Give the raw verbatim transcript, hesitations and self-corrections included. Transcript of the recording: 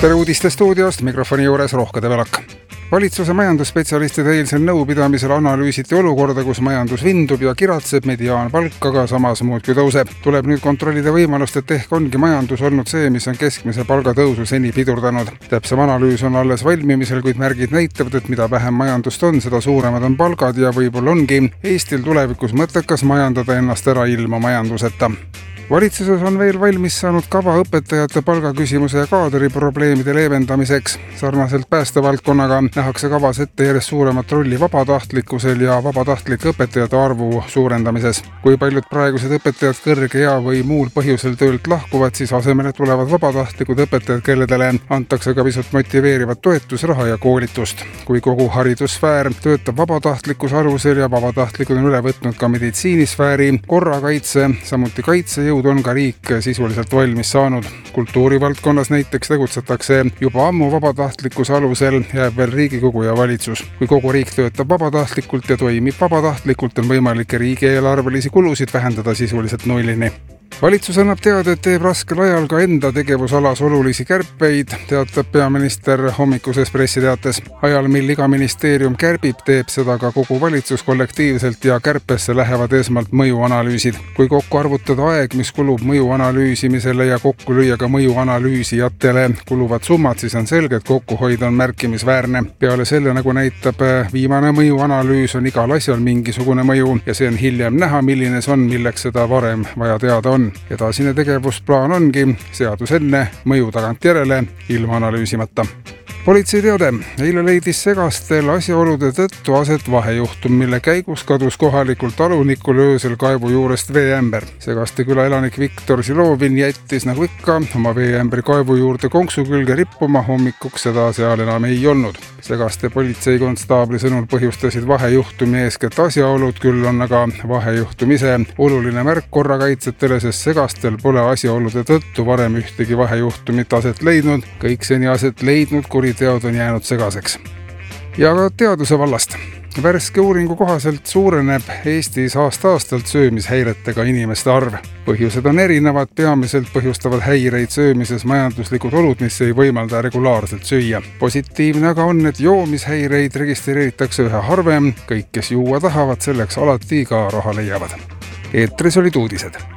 tere uudiste stuudiost, mikrofoni juures Rohkede Velak. Valitsuse majandusspetsialistide eilsel nõupidamisel analüüsiti olukorda, kus majandus vindub ja kiratseb, mediaanpalk aga samas muudkui tõuseb. Tuleb nüüd kontrollida võimalust, et ehk ongi majandus olnud see, mis on keskmise palgatõusu seni pidurdanud. Täpsem analüüs on alles valmimisel, kuid märgid näitavad, et mida vähem majandust on, seda suuremad on palgad ja võib-olla ongi Eestil tulevikus mõttekas majandada ennast ära ilma majanduseta. Valitsuses on veel valmis saanud kava õpetajate palgaküsimuse ja kaadri probleemide leevendamiseks. Sarnaselt päästevaldkonnaga nähakse kavas ette järjest suuremat rolli vabatahtlikkusel ja vabatahtlike õpetajate arvu suurendamises. Kui paljud praegused õpetajad kõrge ea või muul põhjusel töölt lahkuvad, siis asemele tulevad vabatahtlikud õpetajad, kelledele antakse ka pisut motiveerivat toetusraha ja koolitust. Kui kogu haridussfäär töötab vabatahtlikkuse alusel ja vabatahtlikud on üle võtnud ka meditsiinisfääri, korrakaitse, samuti kaitse on ka riik sisuliselt valmis saanud. Kultuurivaldkonnas näiteks tegutsetakse juba ammu vabatahtlikkuse alusel, jääb veel Riigikogu ja valitsus. Kui kogu riik töötab vabatahtlikult ja toimib vabatahtlikult, on võimalik riigieelarvelisi kulusid vähendada sisuliselt nullini. Valitsus annab teada, et teeb raskel ajal ka enda tegevusalas olulisi kärpeid, teatab peaminister hommikuses pressiteates. Ajal, mil iga ministeerium kärbib, teeb seda ka kogu valitsus kollektiivselt ja kärpesse lähevad esmalt mõjuanalüüsid. Kui kokku arvutada aeg, mis kulub mõju analüüsimisele ja kokku lüüa ka mõjuanalüüsijatele kuluvad summad, siis on selge, et kokkuhoid on märkimisväärne. Peale selle, nagu näitab viimane mõjuanalüüs, on igal asjal mingisugune mõju ja see on hiljem näha, milline see on, milleks seda varem vaja teada on. Edasine tegevusplaan ongi seadus enne, mõju tagant järele, ilma analüüsimata. Politsei teade. Eile leidis segastel asjaolude tõttu aset vahejuhtum, mille käigus kadus kohalikul talunikul öösel kaevu juurest veeämber. Segaste küla elanik Viktor Silovin jättis nagu ikka oma veeämbri kaevu juurde konksu külge rippuma, hommikuks seda seal enam ei olnud. Segaste politseikonstaabli sõnul põhjustasid vahejuhtumi eeskätt asjaolud, küll on aga vahejuhtum ise oluline märk korrakaitsetele, sest segastel pole asjaolude tõttu varem ühtegi vahejuhtumit aset leidnud. Kõik seni aset leidnud kuriteod on jäänud segaseks. Ja ka teaduse vallast. Värske uuringu kohaselt suureneb Eestis aasta-aastalt söömishäiretega inimeste arv. Põhjused on erinevad, peamiselt põhjustavad häireid söömises majanduslikud olud, mis ei võimalda regulaarselt süüa. Positiivne aga on, et joomishäireid registreeritakse ühe harvem, kõik, kes juua tahavad, selleks alati ka raha leiavad. Eetris olid uudised.